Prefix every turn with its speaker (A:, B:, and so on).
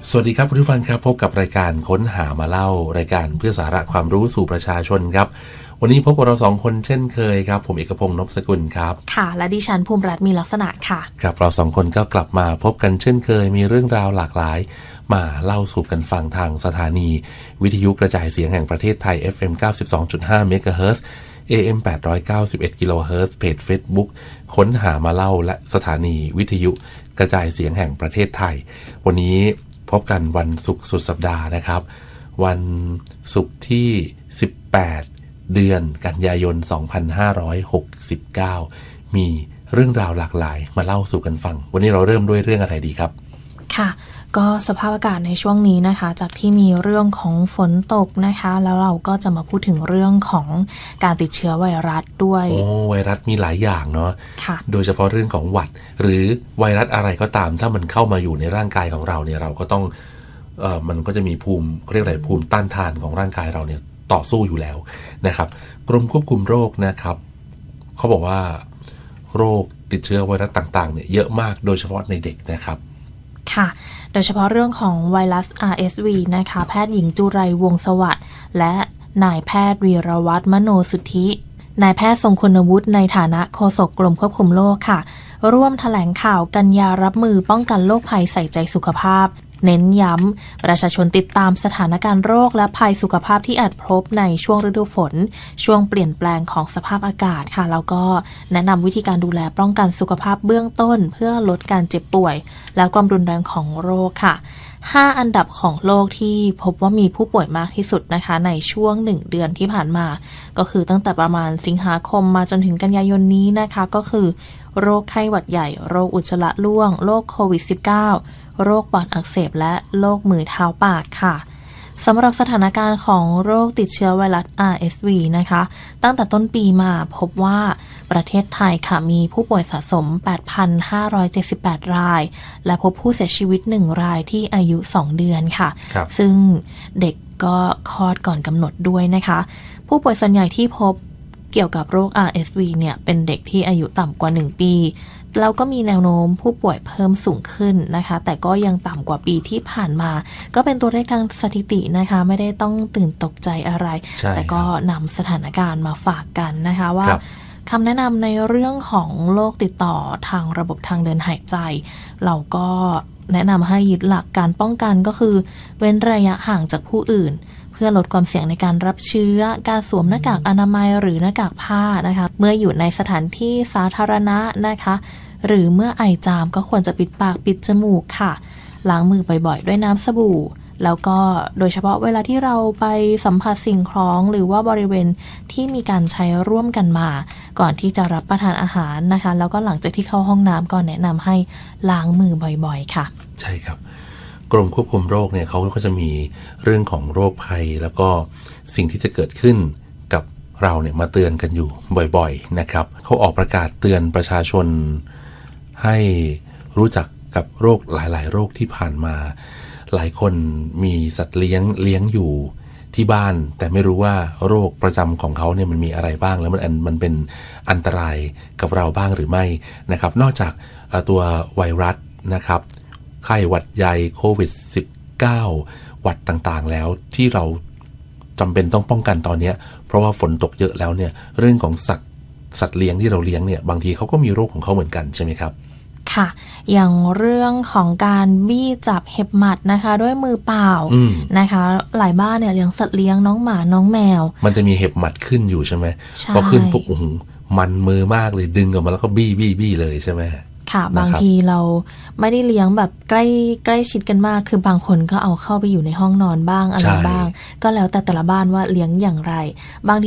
A: สวัสดีครับคุณผู้ฟังครับพบกับรายการค้นหามาเล่ารายการเพื่อสาระความรู้สู่ประชาชนครับวันนี้พบกับเราสองคนเช่นเคยครับผมเอกพงษ์นพสกุลครับ
B: ค่ะและดิฉันภูมิรัตน์มีลักษณะค่ะ
A: ครับเราสองคนก็กลับมาพบกันเช่นเคยมีเรื่องราวหลากหลายมาเล่าสู่กันฟังทางสถานีวิทยุกระจายเสียงแห่งประเทศไทย FM 92.5 เมกะเฮิรตซ์ AM 891 กิโลเฮิรตซ์เพจ Facebook ค้นหามาเล่าและสถานีวิทยุกระจายเสียงแห่งประเทศไทยวันนี้พบกันวันศุกร์สุดสัปดาห์นะครับวันศุกร์ที่18เดือนกันยายน2569มีเรื่องราวหลากหลายมาเล่าสู่กันฟังวันนี้เราเริ่มด้วยเรื่องอะไรดีครับ
B: ค่ะก็สภาพอากาศในช่วงนี้นะคะจากที่มีเรื่องของฝนตกนะคะแล้วเราก็จะมาพูดถึงเรื่องของการติดเชื้อไวรัสด้วย
A: ไวรัสมีหลายอย่างเนาะโดยเฉพาะเรื่องของหวัดหรือไวรัสอะไรก็ตามถ้ามันเข้ามาอยู่ในร่างกายของเราเนี่ยเราก็ต้องมันก็จะมีภูมิเรียกอะไรภูมิต้านทานของร่างกายเราเนี่ยต่อสู้อยู่แล้วนะครับกรมควบคุมโรคนะครับเขาบอกว่าโรคติดเชื้อไวรัสต่างๆเนี่ยเยอะมากโดยเฉพาะในเด็กนะครับ
B: ค่ะโดยเฉพาะเรื่องของไวรัส RSV นะคะแพทย์หญิงจุไรวงศ์สวัสดิ์และนายแพทย์วีรวัฒน์มโนสุทธินายแพทย์ทรงคุณวุฒิในฐานะโฆษกกรมควบคุมโรคค่ะร่วมแถลงข่าวกันยารับมือป้องกันโรคภัยใส่ใจสุขภาพเน้นย้ำประชาชนติดตามสถานการณ์โรคและภัยสุขภาพที่อาจพบในช่วงฤดูฝนช่วงเปลี่ยนแปลงของสภาพอากาศค่ะแล้วก็แนะนำวิธีการดูแลป้องกันสุขภาพเบื้องต้นเพื่อลดการเจ็บป่วยและความรุนแรงของโรคค่ะ5อันดับของโลกที่พบว่ามีผู้ป่วยมากที่สุดนะคะในช่วง1เดือนที่ผ่านมาก็คือตั้งแต่ประมาณสิงหาคมมาจนถึงกันยายนนี้นะคะก็คือโรคไข้หวัดใหญ่โรคอุจจาระร่วงโรคโควิด -19โรคปอดอักเสบและโรคมือเท้าปากค่ะสำหรับสถานการณ์ของโรคติดเชื้อไวรัส RSV นะคะตั้งแต่ต้นปีมาพบว่าประเทศไทยค่ะมีผู้ป่วยสะสม 8,578 รายและพบผู้เสียชีวิต1รายที่อายุ2เดือนค่ะซึ่งเด็กก็คลอดก่อนกำหนดด้วยนะคะผู้ป่วยส่วนใหญ่ที่พบเกี่ยวกับโรค RSV เนี่ยเป็นเด็กที่อายุต่ำกว่า1ปีแล้วก็มีแนวโน้มผู้ป่วยเพิ่มสูงขึ้นนะคะแต่ก็ยังต่ำกว่าปีที่ผ่านมาก็เป็นตัวเลขทางสถิตินะคะไม่ได้ต้องตื่นตกใจอะไรแต่ก็นำสถานการณ์มาฝากกันนะคะว่าคำแนะนำในเรื่องของโรคติดต่อทางระบบทางเดินหายใจเราก็แนะนำให้ยึดหลักการป้องกันก็คือเว้นระยะห่างจากผู้อื่นเพื่อลดความเสี่ยงในการรับเชื้อการสวมหน้ากากอนามัยหรือหน้ากากผ้านะคะเมื่ออยู่ในสถานที่สาธารณะนะคะหรือเมื่อไอจามก็ควรจะปิดปากปิดจมูกค่ะล้างมือบ่อยๆด้วยน้ำสบู่แล้วก็โดยเฉพาะเวลาที่เราไปสัมผัสสิ่งของหรือว่าบริเวณที่มีการใช้ร่วมกันมาก่อนที่จะรับประทานอาหารนะคะแล้วก็หลังจากที่เข้าห้องน้ำก็แนะนำให้ล้างมือบ่อยๆค่ะ
A: ใช่ครับกรมควบคุมโรคเนี่ยเขาก็จะมีเรื่องของโรคภัยแล้วก็สิ่งที่จะเกิดขึ้นกับเราเนี่ยมาเตือนกันอยู่บ่อยๆนะครับเขาออกประกาศเตือนประชาชนให้รู้จักกับโรคหลายๆโรคที่ผ่านมาหลายคนมีสัตว์เลี้ยงอยู่ที่บ้านแต่ไม่รู้ว่าโรคประจำของเขาเนี่ยมันมีอะไรบ้างแล้วมันเป็นอันตรายกับเราบ้างหรือไม่นะครับนอกจากตัวไวรัสนะครับไข้หวัดใหญ่โควิด -19 หวัดต่างๆแล้วที่เราจำเป็นต้องป้องกันตอนนี้เพราะว่าฝนตกเยอะแล้วเนี่ยเรื่องของสัตว์เลี้ยงที่เราเลี้ยงเนี่ยบางทีเขาก็มีโรคของเขาเหมือนกันใช่ไหมครับ
B: ค่ะอย่างเรื่องของการบี้จับเห็บหมัดนะคะด้วยมือเปล่านะคะหลายบ้านเนี่ยเลี้ยงสัตว์เลี้ยงน้องหมาน้องแมว
A: มันจะมีเห็บหมัดขึ้นอยู่ใช่ไหมพอขึ้นปุ๊บมันมือมากเลยดึงออกมาแล้วก็บี้เลยใช่ไหม
B: ค่ะบางทีเราไม่ได้เลี้ยงแบบใกล้ชิดกันมากคือบางคนก็เอาเข้าไปอยู่ในห้องนอนบ้างอะไรบ้างก็แล้วแต่ละบ้านว่าเลี้ยงอย่างไรบางที